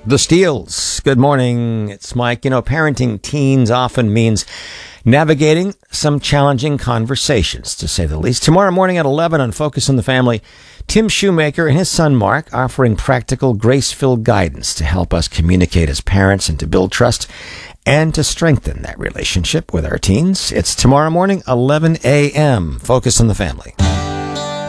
The Steels. Good morning. It's Mike. You know, parenting teens often means navigating some challenging conversations, to say the least. Tomorrow morning at 11 on Focus on the Family, Tim Shoemaker and his son Mark offering practical, grace-filled guidance to help us communicate as parents and to build trust and to strengthen that relationship with our teens. It's tomorrow morning, 11 a.m. Focus on the Family.